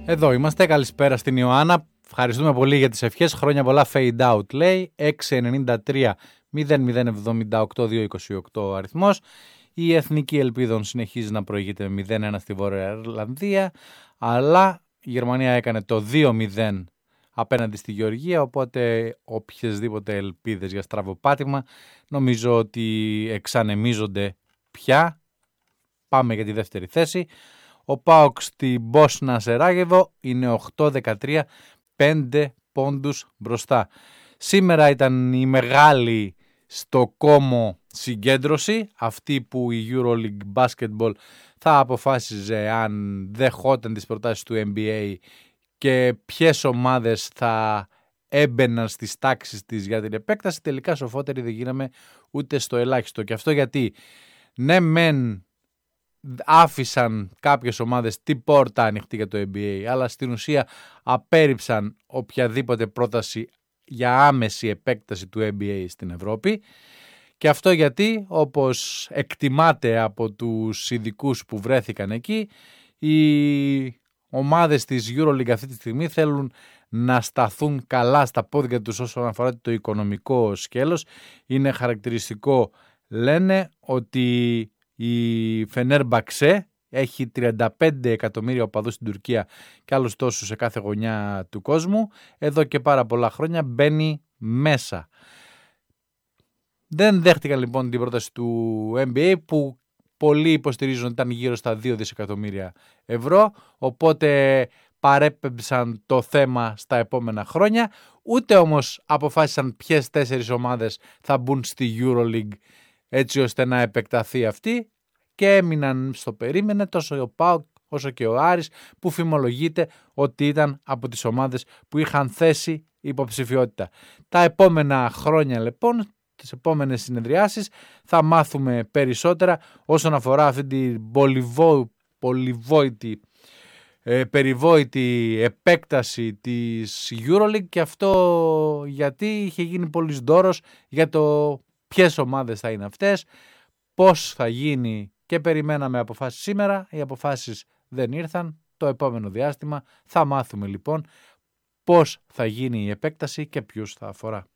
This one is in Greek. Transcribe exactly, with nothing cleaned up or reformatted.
Εδώ είμαστε, καλησπέρα στην Ιωάννα. Ευχαριστούμε πολύ για τις ευχές. Χρόνια πολλά, fade out λέει. έξι εννιά τρία μηδέν μηδέν εβδομήντα οκτώ διακόσια είκοσι οκτώ ο αριθμός. Η Εθνική Ελπίδων συνεχίζει να προηγείται με μηδέν ένα στη Βόρεια Ιρλανδία, αλλά η Γερμανία έκανε το δύο μηδέν απέναντι στη Γεωργία, οπότε οποιασδήποτε ελπίδες για στραβοπάτημα νομίζω ότι εξανεμίζονται πια. Πάμε για τη δεύτερη θέση. Ο ΠΑΟΚ στη Μπόσνα Σεράγεβο είναι οκτώ δεκατρία, πέντε πόντους μπροστά. Σήμερα ήταν η μεγάλη στο κόμμο συγκέντρωση, αυτή που η EuroLeague Basketball θα αποφάσιζε αν δεχόταν τις προτάσεις του N B A και ποιες ομάδες θα έμπαιναν στις τάξεις της για την επέκταση. Τελικά σοφότεροι δεν γίναμε ούτε στο ελάχιστο. Και αυτό γιατί ναι μεν άφησαν κάποιες ομάδες την πόρτα ανοιχτή για το N B A, αλλά στην ουσία απέρριψαν οποιαδήποτε πρόταση για άμεση επέκταση του N B A στην Ευρώπη. Και αυτό γιατί, όπως εκτιμάται από τους ειδικούς που βρέθηκαν εκεί, οι ομάδες της EuroLeague αυτή τη στιγμή θέλουν να σταθούν καλά στα πόδια τους όσον αφορά το οικονομικό σκέλος. Είναι χαρακτηριστικό, λένε, ότι η Φενέρμπαξε έχει τριάντα πέντε εκατομμύρια οπαδούς στην Τουρκία και άλλους τόσους σε κάθε γωνιά του κόσμου. Εδώ και πάρα πολλά χρόνια μπαίνει μέσα. Δεν δέχτηκαν λοιπόν την πρόταση του N B A που πολλοί υποστηρίζουν ότι ήταν γύρω στα δύο δισεκατομμύρια ευρώ, οπότε παρέπεμψαν το θέμα στα επόμενα χρόνια. Ούτε όμως αποφάσισαν ποιες τέσσερις ομάδες θα μπουν στη EuroLeague έτσι ώστε να επεκταθεί αυτή, και έμειναν στο περίμενε τόσο ο ΠΑΟΚ όσο και ο Άρης, που φημολογείται ότι ήταν από τις ομάδες που είχαν θέσει υποψηφιότητα. Τα επόμενα χρόνια λοιπόν, τις επόμενες συνεδριάσεις, θα μάθουμε περισσότερα όσον αφορά αυτή την πολυβό, πολυβόητη ε, περιβόητη επέκταση της EuroLeague, και αυτό γιατί είχε γίνει πολύς δώρος για το ποιες ομάδες θα είναι αυτές, πώς θα γίνει, και περιμέναμε αποφάσεις σήμερα. Οι αποφάσεις δεν ήρθαν. Το επόμενο διάστημα θα μάθουμε λοιπόν πώς θα γίνει η επέκταση και ποιους θα αφορά.